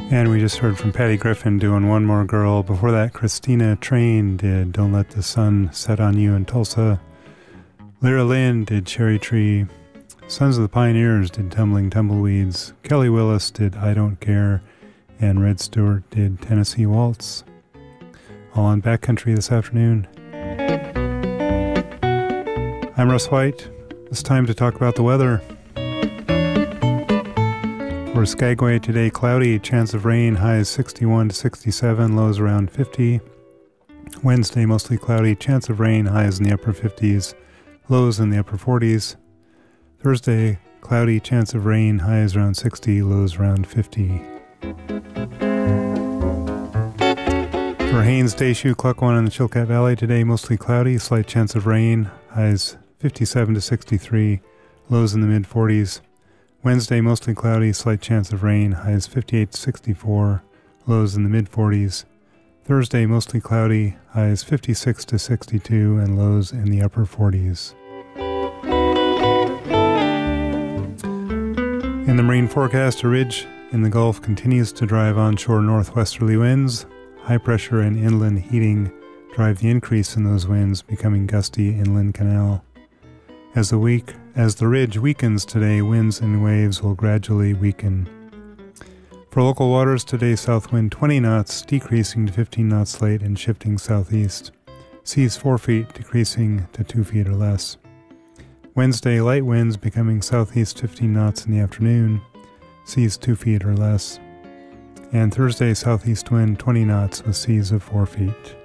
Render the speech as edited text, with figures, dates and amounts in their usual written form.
And we just heard from Patty Griffin doing One More Girl. Before that, Christina Train did Don't Let the Sun Set on You in Tulsa. Lyra Lynn did Cherry Tree. Sons of the Pioneers did Tumbling Tumbleweeds. Kelly Willis did I Don't Care. And Red Stewart did Tennessee Waltz. All on Backcountry this afternoon. I'm Russ White. It's time to talk about the weather. For Skagway today, cloudy, chance of rain, highs 61 to 67, lows around 50. Wednesday, mostly cloudy, chance of rain, highs in the upper 50s, lows in the upper 40s. Thursday, cloudy, chance of rain, highs around 60, lows around 50. For Haines Dayshoe, Cluck 1 in the Chilkat Valley today, mostly cloudy, slight chance of rain, highs 57 to 63, lows in the mid-40s. Wednesday, mostly cloudy, slight chance of rain, highs 58 to 64, lows in the mid-40s. Thursday, mostly cloudy, highs 56 to 62, and lows in the upper 40s. In the marine forecast, a ridge in the Gulf continues to drive onshore northwesterly winds. High pressure and inland heating drive the increase in those winds, becoming gusty inland canal. As the ridge weakens today, winds and waves will gradually weaken. For local waters today, south wind 20 knots, decreasing to 15 knots late and shifting southeast. Seas 4 feet, decreasing to 2 feet or less. Wednesday, light winds becoming southeast 15 knots in the afternoon, seas 2 feet or less. And Thursday, southeast wind 20 knots with seas of 4 feet.